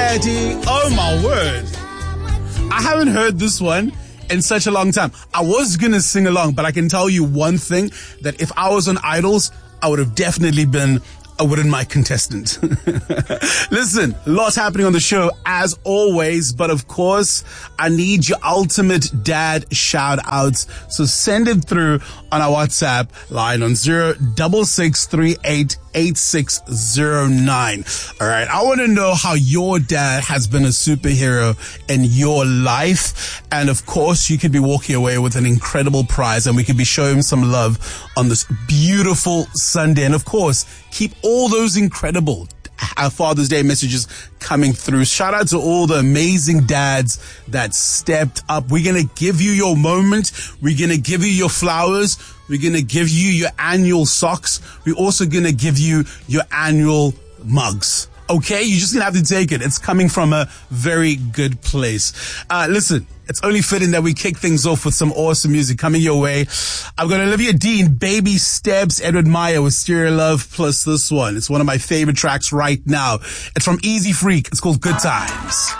Daddy. Oh my word. I haven't heard this one in such a long time. I was going to sing along, but I can tell you one thing, that if I was on Idols, I would have definitely been a Wouldn't My contestant. Listen, lots happening on the show as always, but of course, I need your ultimate dad shout outs. So send it through on our WhatsApp line on 066388609. All right. I want to know how your dad has been a superhero in your life. And of course, you could be walking away with an incredible prize and we could be showing him some love on this beautiful Sunday. And of course, keep all those incredible Father's Day messages coming through. Shout out to all the amazing dads that stepped up. We're going to give you your moment. We're going to give you your flowers. We're going to give you your annual socks. We're also going to give you your annual mugs. Okay? You're just going to have to take it. It's coming from a very good place. Listen, it's only fitting that we kick things off with some awesome music coming your way. I've got Olivia Dean, Baby Steps, Edward Maya with Stereo Love, plus this one. It's one of my favorite tracks right now. It's from Easy Freak. It's called Good Times.